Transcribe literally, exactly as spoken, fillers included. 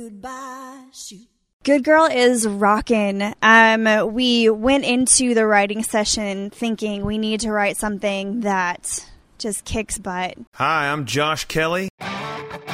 Goodbye, shoot. Good Girl is rockin'. Um, we went into the writing session thinking we need to write something that just kicks butt. Hi, I'm Josh Kelly.